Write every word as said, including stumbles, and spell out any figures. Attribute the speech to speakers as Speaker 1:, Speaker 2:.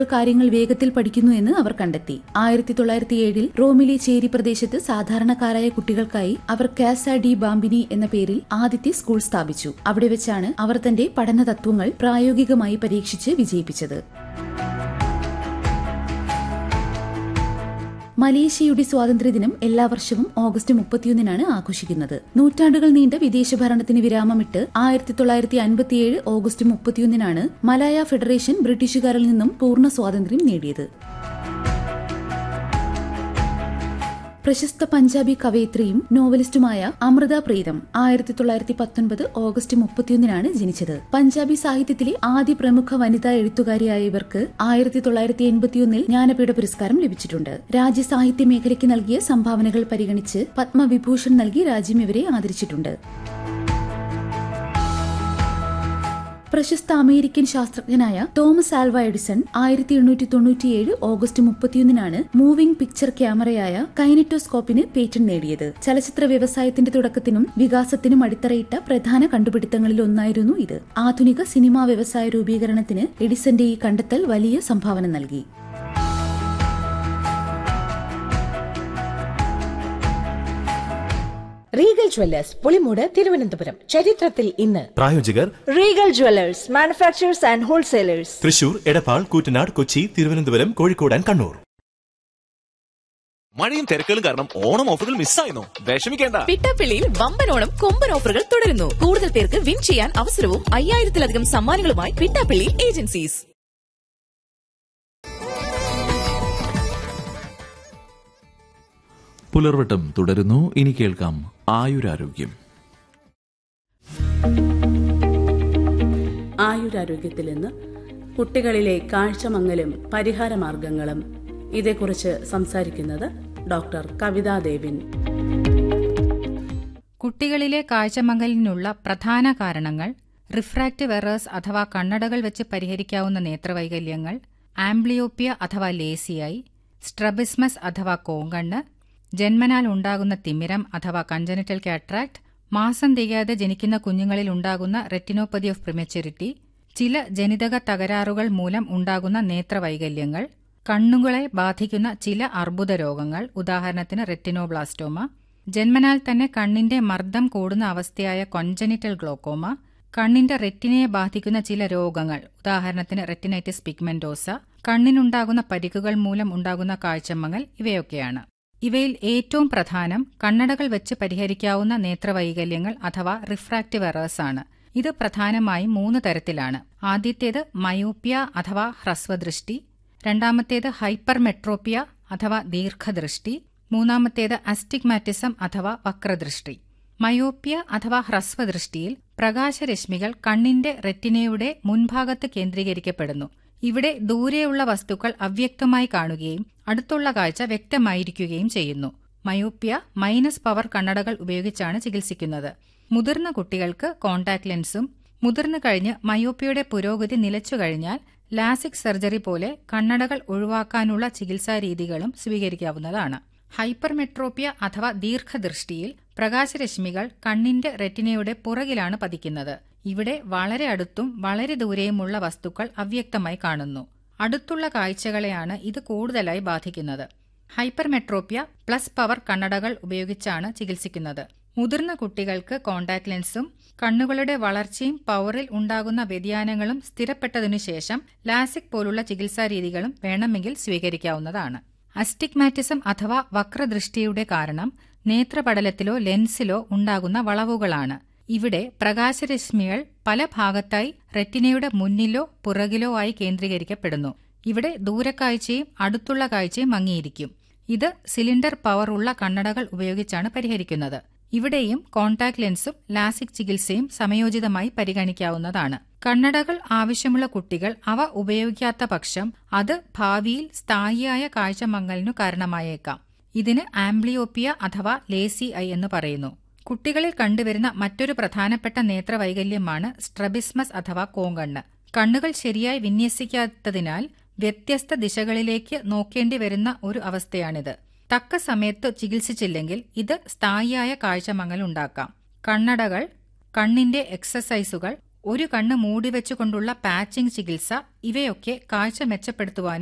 Speaker 1: കാര്യങ്ങൾ വേഗത്തിൽ പഠിക്കുന്നു എന്ന് അവർ കണ്ടെത്തി. ആയിരത്തി തൊള്ളായിരത്തി ഏഴിൽ റോമിലെ ചേരി പ്രദേശത്ത് സാധാരണക്കാരായ കുട്ടികൾക്കായി അവർ കാസ ഡി ബാംബിനി എന്ന പേരിൽ ആദ്യത്തെ സ്കൂൾ സ്ഥാപിച്ചു. അവിടെ വെച്ചാണ് അവർ തന്റെ പഠന തത്വങ്ങൾ പ്രായോഗികമായി പരീക്ഷിച്ച് വിജയിപ്പിച്ചത്. മലേഷ്യയുടെ സ്വാതന്ത്ര്യദിനം എല്ലാ വർഷവും ഓഗസ്റ്റ് മുപ്പത്തിയൊന്നിനാണ് ആഘോഷിക്കുന്നത്. നൂറ്റാണ്ടുകൾ നീണ്ട വിദേശ ഭരണത്തിന് വിരാമമിട്ട് ആയിരത്തി തൊള്ളായിരത്തി അൻപത്തിയേഴ് ഓഗസ്റ്റ് മുപ്പത്തിയൊന്നിനാണ് മലായ ഫെഡറേഷൻ ബ്രിട്ടീഷുകാരിൽ നിന്നും പൂർണ്ണ സ്വാതന്ത്ര്യം നേടിയത്. പ്രശസ്ത പഞ്ചാബി കവയിത്രിയും നോവലിസ്റ്റുമായ അമൃത പ്രീതം ആയിരത്തി തൊള്ളായിരത്തി പത്തൊൻപത് ഓഗസ്റ്റ് മുപ്പത്തിയൊന്നിനാണ് ജനിച്ചത്. പഞ്ചാബി സാഹിത്യത്തിലെ ആദ്യ പ്രമുഖ വനിതാ എഴുത്തുകാരിയായ ഇവർക്ക് ആയിരത്തി തൊള്ളായിരത്തി എൺപത്തിയൊന്നിൽ ജ്ഞാനപീഠ പുരസ്കാരം ലഭിച്ചിട്ടുണ്ട്. രാജ്യ സാഹിത്യ മേഖലയ്ക്ക് നൽകിയ സംഭാവനകൾ പരിഗണിച്ച് പത്മവിഭൂഷൺ നൽകി രാജ്യം ഇവരെ ആദരിച്ചിട്ടുണ്ട്. പ്രശസ്ത അമേരിക്കൻ ശാസ്ത്രജ്ഞനായ തോമസ് ആൽവ എഡിസൺ ആയിരത്തി എണ്ണൂറ്റി തൊണ്ണൂറ്റിയേഴ് ഓഗസ്റ്റ് മുപ്പത്തിയൊന്നിനാണ് മൂവിംഗ് പിക്ചർ ക്യാമറയായ കൈനറ്റോസ്കോപ്പിന് പേറ്റന്റ് നേടിയത്. ചലച്ചിത്ര വ്യവസായത്തിന്റെ തുടക്കത്തിനും വികാസത്തിനും അടിത്തറയിട്ട പ്രധാന കണ്ടുപിടുത്തങ്ങളിൽ ഒന്നായിരുന്നു ഇത്. ആധുനിക സിനിമാ വ്യവസായ രൂപീകരണത്തിന് എഡിസന്റെ ഈ കണ്ടെത്തൽ വലിയ സംഭാവന നൽകി.
Speaker 2: Regal Jewellers Pulimoodu Thiruvananthapuram. ചരിത്രത്തിൽ ഇന്ന്.
Speaker 3: പ്രായോജകർ
Speaker 2: Regal Jewellers manufacturers and wholesalers,
Speaker 3: Thrissur, Edappal, Koottanad, Kochi, Thiruvananthapuram, Kozhikode and Kannur.
Speaker 4: മഴയും തിരക്കുകളും കാരണം ഓണം ഓഫറുകൾ മിസ്സായിരുന്നു. വിഷമിക്കേണ്ട.
Speaker 5: പിട്ടാപ്പിള്ളിയിൽ വമ്പൻ ഓണം കൊമ്പൻ ഓഫറുകൾ തുടരുന്നു. കൂടുതൽ പേർക്ക് വിൻ ചെയ്യാൻ അവസരവും അയ്യായിരത്തിലധികം സമ്മാനങ്ങളുമായി പിട്ടാപ്പിള്ളി ഏജൻസീസ്.
Speaker 6: പുലർവട്ടം തുടരുന്നു. ഇനി കേൾക്കാം ആയുരാരോഗ്യം.
Speaker 7: ആയുരാരോഗ്യത്തിൽ ഇന്ന് കുട്ടികളിലെ കാഴ്ചമങ്ങലും പരിഹാരമാർഗങ്ങളും. ഇതേക്കുറിച്ച് സംസാരിക്കുന്നത് ഡോക്ടർ കവിതാ ദേവിൻ.
Speaker 8: കുട്ടികളിലെ കാഴ്ചമങ്ങലിനുള്ള പ്രധാന കാരണങ്ങൾ റിഫ്രാക്റ്റീവ് എറേഴ്സ് അഥവാ കണ്ണടകൾ വെച്ച് പരിഹരിക്കാവുന്ന നേത്രവൈകല്യങ്ങൾ, ആംബ്ലിയോപ്പിയ അഥവാ ലേസിയായി, സ്ട്രബിസ്മസ് അഥവാ കോങ്കണ്ണ്, ജന്മനാൽ ഉണ്ടാകുന്ന തിമിരം അഥവാ കൺജനിറ്റൽ കാട്രാക്ട്, മാസം തികയാതെ ജനിക്കുന്ന കുഞ്ഞുങ്ങളിൽ ഉണ്ടാകുന്ന റെറ്റിനോപ്പതി ഓഫ് പ്രിമച്യൂരിറ്റി, ചില ജനിതക തകരാറുകൾ മൂലം ഉണ്ടാകുന്ന നേത്രവൈകല്യങ്ങൾ, കണ്ണുകളെ ബാധിക്കുന്ന ചില അർബുദ രോഗങ്ങൾ, ഉദാഹരണത്തിന് റെറ്റിനോബ്ലാസ്റ്റോമ, ജന്മനാൽ തന്നെ കണ്ണിന്റെ മർദ്ദം കൂടുന്ന അവസ്ഥയായ കോൺജനിറ്റൽ ഗ്ലോക്കോമ, കണ്ണിന്റെ റെറ്റിനയെ ബാധിക്കുന്ന ചില രോഗങ്ങൾ, ഉദാഹരണത്തിന് റെറ്റിനൈറ്റിസ് പിഗ്മെന്റോസ, കണ്ണിനുണ്ടാകുന്ന പരിക്കുകൾ മൂലം ഉണ്ടാകുന്ന കാഴ്ചമങ്ങൽ ഇവയൊക്കെയാണ്. ഇവയിൽ ഏറ്റവും പ്രധാനം കണ്ണടകൾ വെച്ച് പരിഹരിക്കാവുന്ന നേത്രവൈകല്യങ്ങൾ അഥവാ റിഫ്രാക്റ്റീവ് എറേഴ്സ് ആണ്. ഇത് പ്രധാനമായും മൂന്ന് തരത്തിലാണ്. ആദ്യത്തേത് മയോപ്പിയ അഥവാ ഹ്രസ്വദൃഷ്ടി, രണ്ടാമത്തേത് ഹൈപ്പർമെട്രോപ്പിയ അഥവാ ദീർഘദൃഷ്ടി, മൂന്നാമത്തേത് അസ്റ്റിഗ്മാറ്റിസം അഥവാ വക്രദൃഷ്ടി. മയോപ്പിയ അഥവാ ഹ്രസ്വദൃഷ്ടിയിൽ പ്രകാശരശ്മികൾ കണ്ണിന്റെ റെറ്റിനയുടെ മുൻഭാഗത്ത് കേന്ദ്രീകരിക്കപ്പെടുന്നു. ഇവിടെ ദൂരെയുള്ള വസ്തുക്കൾ അവ്യക്തമായി കാണുകയും അടുത്തുള്ള കാഴ്ച വ്യക്തമായിരിക്കുകയും ചെയ്യുന്നു. മയോപ്പിയ മൈനസ് പവർ കണ്ണടകൾ ഉപയോഗിച്ചാണ് ചികിത്സിക്കുന്നത്. മുതിർന്ന കുട്ടികൾക്ക് കോൺടാക്ട് ലെൻസും, മുതിർന്നു കഴിഞ്ഞ് മയോപ്പിയയുടെ പുരോഗതി നിലച്ചു കഴിഞ്ഞാൽ ലാസിക് സർജറി പോലെ കണ്ണടകൾ ഒഴിവാക്കാനുള്ള ചികിത്സാരീതികളും സ്വീകരിക്കാവുന്നതാണ്. ഹൈപ്പർമെട്രോപ്പിയ അഥവാ ദീർഘദൃഷ്ടിയിൽ പ്രകാശരശ്മികൾ കണ്ണിന്റെ റെറ്റിനയുടെ പുറകിലാണ് പതിക്കുന്നത്. ഇവിടെ വളരെ അടുത്തും വളരെ ദൂരെയുമുള്ള വസ്തുക്കൾ അവ്യക്തമായി കാണുന്നു. അടുത്തുള്ള കാഴ്ചകളെയാണ് ഇത് കൂടുതലായി ബാധിക്കുന്നത്. ഹൈപ്പർമെട്രോപ്പിയ പ്ലസ് പവർ കണ്ണടകൾ ഉപയോഗിച്ചാണ് ചികിത്സിക്കുന്നത്. മുതിർന്ന കുട്ടികൾക്ക് കോൺടാക്ട് ലെൻസും കണ്ണുകളുടെ വളർച്ചയും പവറിൽ ഉണ്ടാകുന്ന വ്യതിയാനങ്ങളും സ്ഥിരപ്പെട്ടതിനുശേഷം ലാസിക് പോലുള്ള ചികിത്സാരീതികളും വേണമെങ്കിൽ സ്വീകരിക്കാവുന്നതാണ്. അസ്റ്റിഗ്മാറ്റിസം അഥവാ വക്രദൃഷ്ടിയുടെ കാരണം നേത്രപടലത്തിലോ ലെൻസിലോ ഉണ്ടാകുന്ന വളവുകളാണ്. ഇവിടെ പ്രകാശരശ്മികൾ പല ഭാഗത്തായി റെറ്റിനയുടെ മുന്നിലോ പുറകിലോ ആയി കേന്ദ്രീകരിക്കപ്പെടുന്നു. ഇവിടെ ദൂരക്കാഴ്ചയും അടുത്തുള്ള കാഴ്ചയും മങ്ങിയിരിക്കും. ഇത് സിലിണ്ടർ പവർ ഉള്ള കണ്ണടകൾ ഉപയോഗിച്ചാണ് പരിഹരിക്കുന്നത്. ഇവിടെയും കോൺടാക്ട് ലെൻസും ലാസിക് ചികിത്സയും സമയോചിതമായി പരിഗണിക്കാവുന്നതാണ്. കണ്ണടകൾ ആവശ്യമുള്ള കുട്ടികൾ അവ ഉപയോഗിക്കാത്ത പക്ഷം അത് ഭാവിയിൽ സ്ഥായിയായ കാഴ്ചമങ്ങലിനു കാരണമായേക്കാം. ഇതിന് ആംബ്ലിയോപ്പിയ അഥവാ ലേസി ഐ എന്ന് പറയുന്നു. കുട്ടികളിൽ കണ്ടുവരുന്ന മറ്റൊരു പ്രധാനപ്പെട്ട നേത്രവൈകല്യമാണ് സ്ട്രബിസ്മസ് അഥവാ കോങ്കണ്ണ്. കണ്ണുകൾ ശരിയായി വിന്യസിക്കാത്തതിനാൽ വ്യത്യസ്ത ദിശകളിലേക്ക് നോക്കേണ്ടി വരുന്ന ഒരു അവസ്ഥയാണിത്. തക്ക സമയത്ത് ചികിത്സിച്ചില്ലെങ്കിൽ ഇത് സ്ഥായിയായ കാഴ്ചമങ്ങൽ ഉണ്ടാക്കാം. കണ്ണടകൾ, കണ്ണിന്റെ എക്സസൈസുകൾ, ഒരു കണ്ണ് മൂടിവെച്ചുകൊണ്ടുള്ള പാച്ചിംഗ് ചികിത്സ ഇവയൊക്കെ കാഴ്ച മെച്ചപ്പെടുത്തുവാനും